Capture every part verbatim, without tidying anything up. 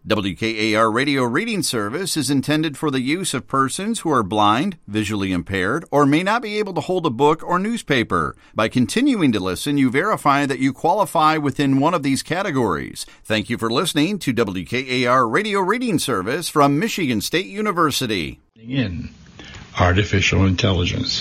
W K A R Radio Reading Service is intended for the use of persons who are blind, visually impaired, or may not be able to hold a book or newspaper. By continuing to listen, you verify that you qualify within one of these categories. Thank you for listening to W K A R Radio Reading Service from Michigan State University. In artificial intelligence.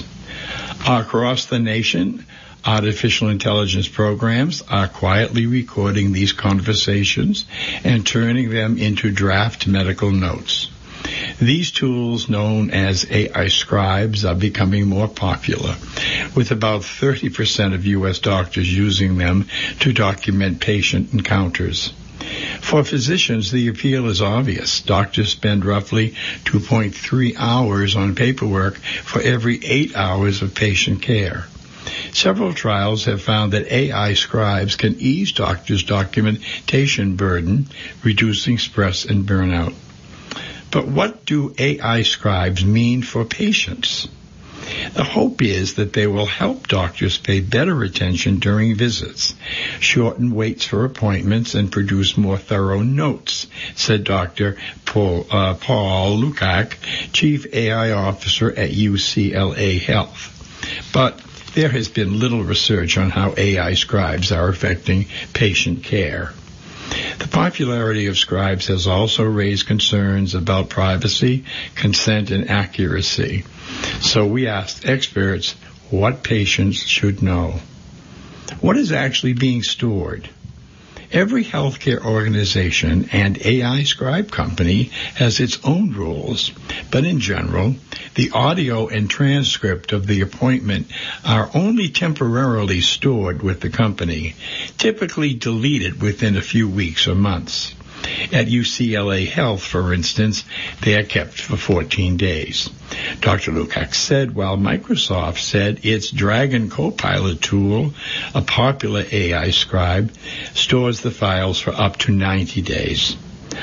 Across the nation, artificial intelligence programs are quietly recording these conversations and turning them into draft medical notes. These tools, known as A I scribes, are becoming more popular, with about thirty percent of U S doctors using them to document patient encounters. For physicians, the appeal is obvious. Doctors spend roughly two point three hours on paperwork for every eight hours of patient care. Several trials have found that A I scribes can ease doctors' documentation burden, reducing stress and burnout. But what do A I scribes mean for patients? The hope is that they will help doctors pay better attention during visits, shorten waits for appointments, and produce more thorough notes, said Doctor Paul, uh, Paul Lukacs, Chief A I Officer at U C L A Health. But there has been little research on how A I scribes are affecting patient care. The popularity of scribes has also raised concerns about privacy, consent, and accuracy. So we asked experts what patients should know. What is actually being stored? Every healthcare organization and A I scribe company has its own rules, but in general, the audio and transcript of the appointment are only temporarily stored with the company, typically deleted within a few weeks or months. At U C L A Health, for instance, they are kept for fourteen days. Doctor Lukacs said while Microsoft said its Dragon Copilot tool, a popular A I scribe, stores the files for up to ninety days.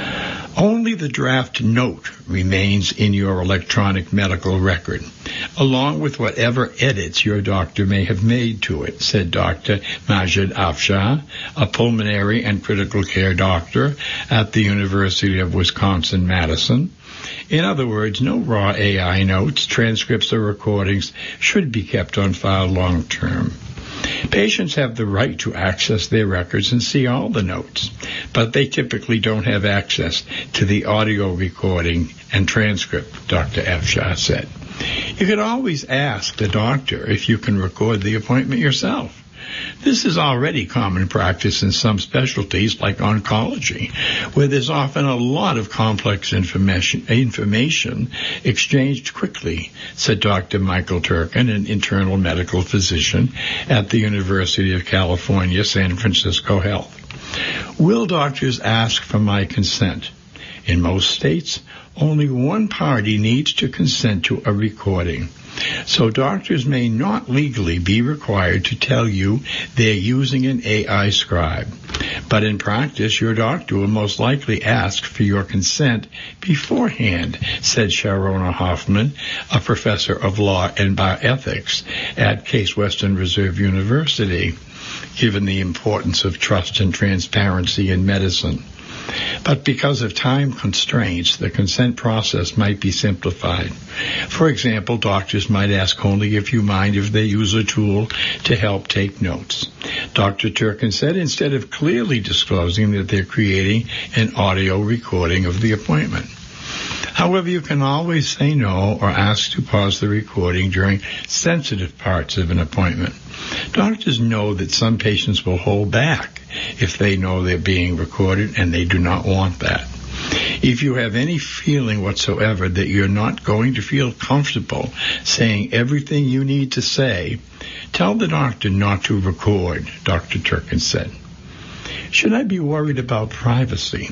Only the draft note remains in your electronic medical record, along with whatever edits your doctor may have made to it, said Doctor Majid Afshar, a pulmonary and critical care doctor at the University of Wisconsin-Madison. In other words, no raw A I notes, transcripts, or recordings should be kept on file long-term. Patients have the right to access their records and see all the notes, but they typically don't have access to the audio recording and transcript, Doctor Afshar said. You could always ask the doctor if you can record the appointment yourself. This is already common practice in some specialties like oncology, where there's often a lot of complex information, information exchanged quickly, said Doctor Michael Turkin, an internal medical physician at the University of California, San Francisco Health. Will doctors ask for my consent? In most states, only one party needs to consent to a recording. So doctors may not legally be required to tell you they're using an A I scribe. But in practice, your doctor will most likely ask for your consent beforehand, said Sharona Hoffman, a professor of law and bioethics at Case Western Reserve University, given the importance of trust and transparency in medicine. But because of time constraints, the consent process might be simplified. For example, doctors might ask only if you mind if they use a tool to help take notes. Doctor Turkin said instead of clearly disclosing that they're creating an audio recording of the appointment. However, you can always say no or ask to pause the recording during sensitive parts of an appointment. Doctors know that some patients will hold back if they know they're being recorded, and they do not want that. If you have any feeling whatsoever that you're not going to feel comfortable saying everything you need to say, tell the doctor not to record, Doctor Turkin said. Should I be worried about privacy?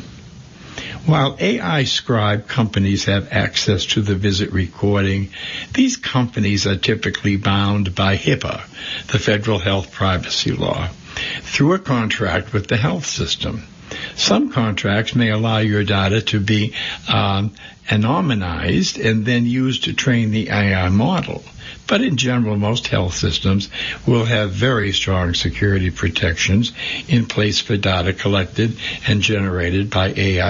While A I scribe companies have access to the visit recording, these companies are typically bound by HIPAA, the Federal Health Privacy Law, through a contract with the health system. Some contracts may allow your data to be um, anonymized and then used to train the A I model. But in general, most health systems will have very strong security protections in place for data collected and generated by A